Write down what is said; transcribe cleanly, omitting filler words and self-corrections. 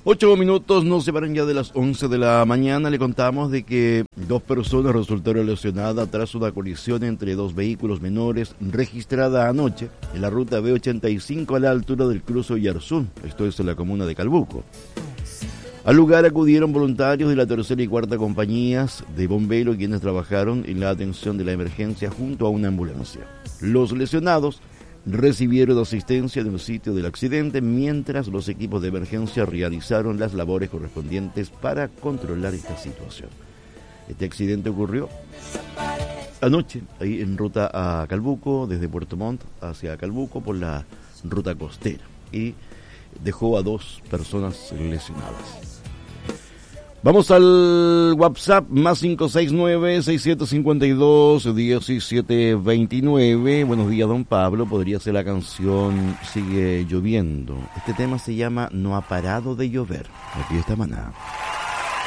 8 minutos, nos separan ya de las 11 de la mañana. Le contamos de que 2 personas resultaron lesionadas tras una colisión entre 2 vehículos menores registrada anoche en la ruta B85 a la altura del cruce Oyarzún. Esto es en la comuna de Calbuco. Al lugar acudieron voluntarios de la tercera y cuarta compañías de bomberos, quienes trabajaron en la atención de la emergencia junto a una ambulancia. Los lesionados recibieron asistencia en el sitio del accidente, mientras los equipos de emergencia realizaron las labores correspondientes para controlar esta situación. Este accidente ocurrió anoche, ahí en ruta a Calbuco, desde Puerto Montt hacia Calbuco por la ruta costera, y dejó a 2 personas lesionadas. Vamos al WhatsApp, más 569-6752-1729. Buenos días, don Pablo. Podría ser la canción Sigue lloviendo. Este tema se llama No ha parado de llover. Aquí está Maná.